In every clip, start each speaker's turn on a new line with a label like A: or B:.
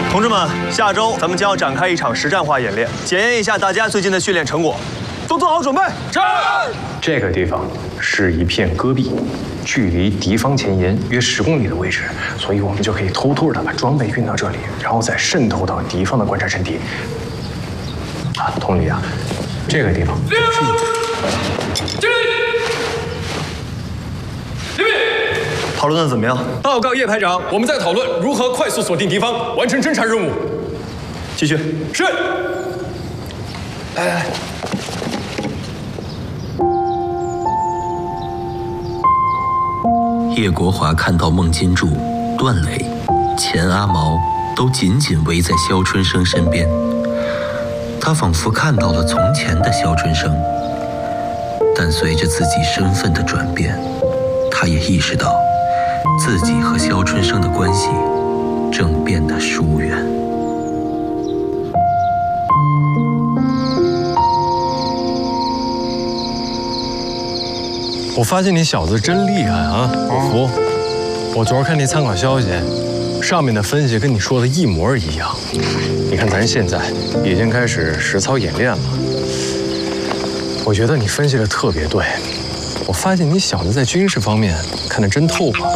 A: 同志们，下周咱们将要展开一场实战化演练，检验一下大家最近的训练成果。都做好准备。是。
B: 这个地方是一片戈壁，距离敌方前沿约10公里的位置，所以我们就可以偷偷的把装备运到这里，然后再渗透到敌方的观察阵地。啊，同理啊，这个地方是。
A: 讨论的怎么样？
C: 报告叶排长，我们在讨论如何快速锁定敌方，完成侦察任务。
A: 继续。
C: 是。来。
D: 叶国华看到孟金柱、段磊、钱阿毛都紧紧围在肖春生身边，他仿佛看到了从前的肖春生，但随着自己身份的转变，他也意识到自己和肖春生的关系正变得疏远。
E: 我发现你小子真厉害啊，我服。我昨儿看那参考消息，上面的分析跟你说的一模一样。你看咱现在已经开始实操演练了，我觉得你分析的特别对。我发现你小子在军事方面看得真透啊。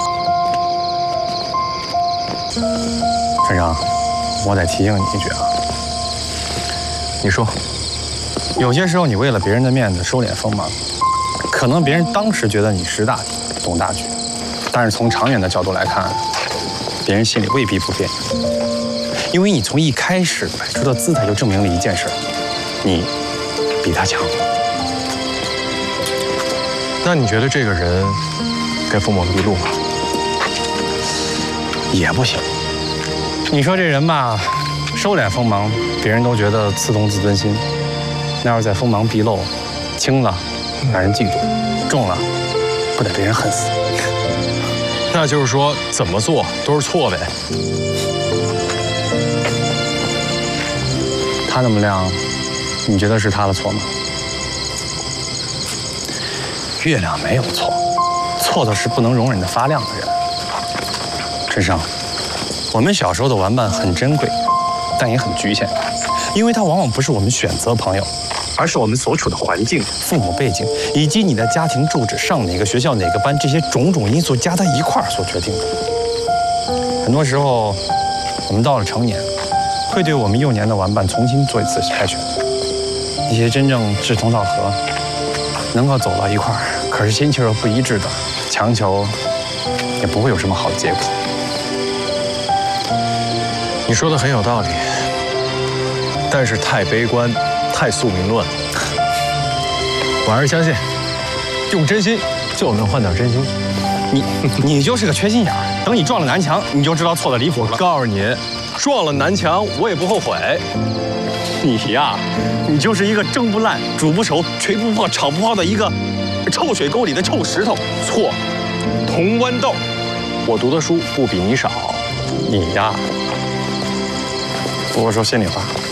F: 船长，我得提醒你一句啊，
E: 你说，
F: 有些时候你为了别人的面子收敛锋芒。可能别人当时觉得你识大体、懂大局，但是从长远的角度来看，别人心里未必不变。因为你从一开始摆出的姿态就证明了一件事：你比他强。
E: 那你觉得这个人该锋芒毕露吗？
F: 也不行。你说这人吧，收敛锋芒，别人都觉得刺痛自尊心；那要是在锋芒毕露，轻了让人嫉妒，重了不得被人恨死。
E: 那就是说，怎么做都是错呗。
F: 他那么亮，你觉得是他的错吗？月亮没有错，错的是不能容忍的发亮的人。春生，我们小时候的玩伴很珍贵，但也很局限，因为它往往不是我们选择朋友，而是我们所处的环境、父母背景以及你的家庭住址、上哪个学校、哪个班，这些种种因素加在一块儿所决定的。很多时候，我们到了成年，会对我们幼年的玩伴重新做一次筛选。一些真正志同道合，能够走到一块儿，可是心气儿不一致的，强求也不会有什么好的结果。
E: 你说的很有道理，但是太悲观。太宿命论了，我还是相信，用真心就能换点真心。
F: 你就是个缺心眼儿，等你撞了南墙，你就知道错的离谱了。
E: 告诉你，撞了南墙我也不后悔。
F: 你呀，你就是一个蒸不烂、煮不熟、捶不破、炒不泡的一个臭水沟里的臭石头。
E: 错，同豌豆。我读的书不比你少。
F: 你呀，不过说心里话。